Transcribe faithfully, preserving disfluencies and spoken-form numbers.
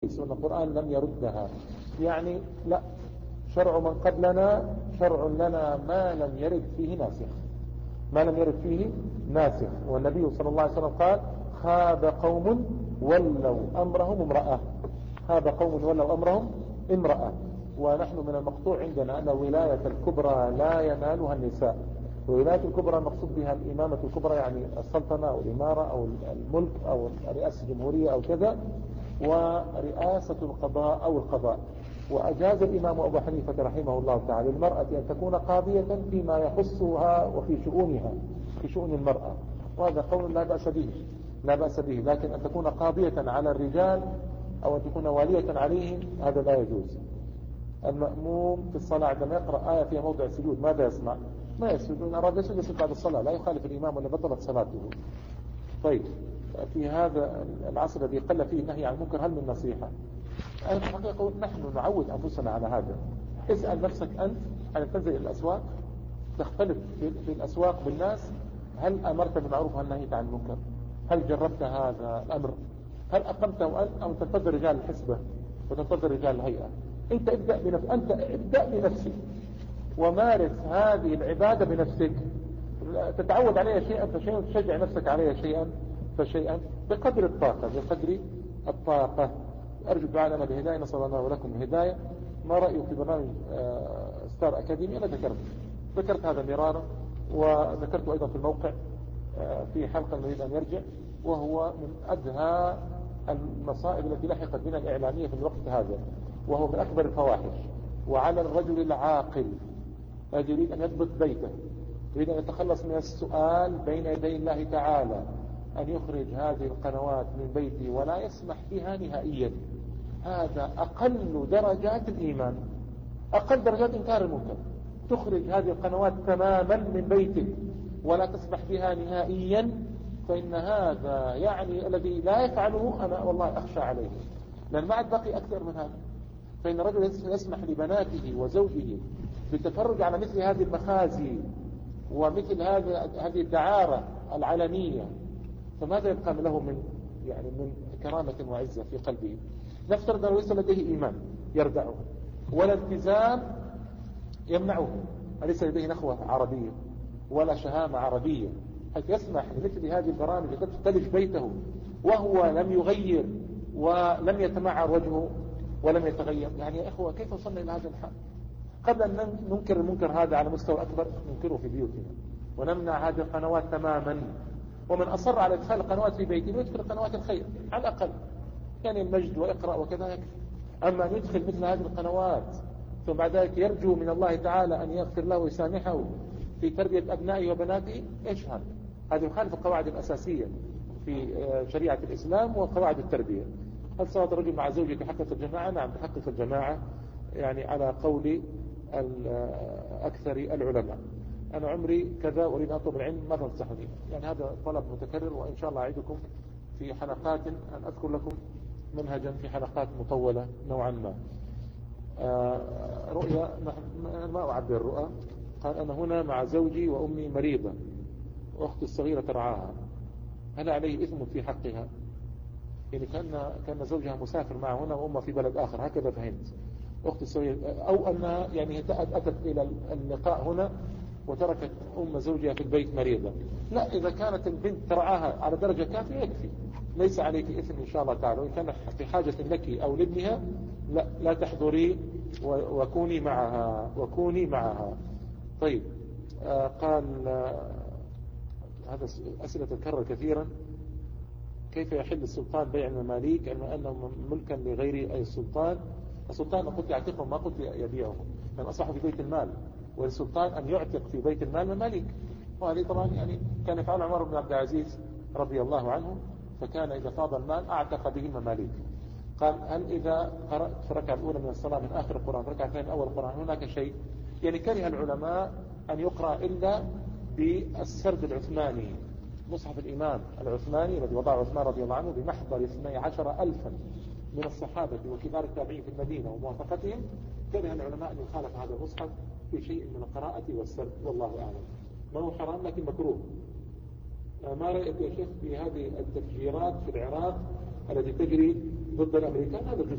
بالسنة القرآن لم يردها. يعني لا، شرع من قبلنا شرع لنا ما لم يرد فيه ناسخ، ما لم يرد فيه ناسخ. والنبي صلى الله عليه وسلم قال خاب قوم ولوا أمرهم امرأة، خاب قوم ولوا أمرهم امرأة. ونحن من المقطوع عندنا أن الولاية الكبرى لا ينالها النساء. الولاية الكبرى المقصود بها الإمامة الكبرى، يعني السلطنة أو الإمارة أو الملك أو رئاسة الجمهورية أو كذا، ورئاسة القضاء أو القضاء. وأجاز الإمام أبو حنيفة رحمه الله تعالى للمرأة أن تكون قاضية فيما يخصها وفي شؤونها، في شؤون المرأة، وهذا قول لا بأس به، لا بأس به. لكن أن تكون قاضية على الرجال أو أن تكون والية عليهم هذا لا يجوز. المأموم في الصلاة عندما يقرأ آية فيها موضع السجود ماذا يصنع؟ ما يسجد، إن أراد يسجد يسجد بعد الصلاة، لا يخالف الإمام ولا بطلت صلاته. طيب، في هذا العصر الذي قل فيه النهي عن المنكر هل من نصيحة؟ أنا الحقيقة نحن نعود أنفسنا على هذا. اسأل نفسك أنت أن تنزل إلى الأسواق، تختلف في الأسواق بالناس، هل أمرت بالمعروف وهل نهيت عن المنكر؟ هل جربت هذا الأمر؟ هل أقمته أنت أو تنتظر رجال الحسبة وتنتظر رجال الهيئة؟ أنت ابدأ بنفسك، أنت ابدأ بنفسك ومارس هذه العبادة بنفسك، تتعود عليها شيئا فشيئا وتشجع نفسك عليها شيئا فشيئا بقدر الطاقة، بقدر الطاقة. أرجو الدعاء لنا بهداية، نسأل الله ولكم الهداية. ما رأيك في برنامج ستار أكاديمي؟ أنا ذكرت ذكرت هذا مرارا، وذكرت أيضا في الموقع في حلقة نريد أن يرجع، وهو من أدهى المصائب التي لحقت بنا الإعلامية في الوقت هذا، وهو من أكبر الفواحش. وعلى الرجل العاقل الذي يريد أن يضبط بيته، يريد أن يتخلص من السؤال بين يدي الله تعالى، أن يخرج هذه القنوات من بيته ولا يسمح بها نهائيا. هذا أقل درجات الإيمان، أقل درجات إنكار المنكر. تخرج هذه القنوات تماما من بيتك ولا تسمح بها نهائيا، فإن هذا يعني الذي لا يفعله أنا والله أخشى عليه، لأن ما عاد بقي أكثر من هذا. فإن الرجل يسمح لبناته وزوجه بالتفرج على مثل هذه المخازي ومثل هذه هذه الدعارة العلنية، فماذا يبقى له من يعني من كرامة وعزة في قلبه؟ نفترض أنه ليس لديه إيمان يردعه ولا التزام يمنعه، ليس لديه نخوة عربية ولا شهامة عربية حيث يسمح لمثل هذه البرامج التي تلج بيته وهو لم يغير ولم يتمعر وجهه ولم يتغير. يعني يا إخوة كيف وصلنا إلى هذا الحال؟ قبل أن ننكر المنكر هذا على مستوى أكبر ننكره في بيوتنا ونمنع هذه القنوات تماما. ومن أصر على إدخال القنوات في بيته ويدخل قنوات الخير على الأقل، يعني المجد وإقرأ وكذا يكفي. أما أن يدخل مثل هذه القنوات ثم بعد ذلك يرجو من الله تعالى أن يغفر له ويسامحه في تربية أبنائه وبناته، إيش هذا؟ هذه مخالف القواعد الأساسية في شريعة الإسلام وقواعد التربية. هل صلاة الرجل مع زوجه تحقق الجماعة؟ نعم تحقق الجماعة، يعني على قول أكثر العلماء. أنا عمري كذا أريد أن أطلب العلم، ماذا تنصحني؟ يعني هذا طلب متكرر، وإن شاء الله أعيدكم في حلقات أن أذكر لكم منهجا في حلقات مطولة نوعا ما. رؤيا، ما أعبر الرؤى. قال أنا هنا مع زوجي وأمي مريضة وأختي الصغيرة ترعاها، هل عليه إثم في حقها؟ يعني كان كان زوجها مسافر معها هنا وأمها في بلد آخر، هكذا فهمت. أختي الصغيرة، أو أنها يعني أتت إلى اللقاء هنا وتركت أم زوجها في البيت مريضة. لا، إذا كانت البنت ترعاها على درجة كافية يكفي، ليس عليك إثم إن شاء الله تعالى. وإن كان في حاجة لك أو لابنها لا, لا تحضري وكوني معها وكوني معها. طيب، آه قال آه هذا أسئلة تتكرر كثيرا. كيف يحل السلطان بيع المماليك أنه ملكا لغير أي السلطان؟ السلطان قلت يعتقهم ما قلت يبيعهم، لأن أصبحوا في بيت المال، والسلطان أن يعتق في بيت المال مماليك. وهذه طبعا يعني كان يفعل عمر بن عبد العزيز رضي الله عنه، فكان إذا فاض المال أعتق به المماليك. قال هل إذا قرأت في الركعة الأولى من الصلاة من آخر القرآن ركعة الثانية من أول القرآن هناك شيء؟ يعني كره العلماء أن يقرأ إلا بالسرد العثماني، مصحف الإمام العثماني الذي وضعه عثمان رضي الله عنه بمحضر اثني عشر ألفا من الصحابة وكبار التابعين في المدينة وموافقتهم. كره العلماء أن يخالف هذا المصحف في شيء من القراءة والسرد، والله أعلم. ما هو حرام لكن مكروه. ما رأيك يا شيخ في هذه التفجيرات في العراق التي تجري ضد الأمريكان؟ هذا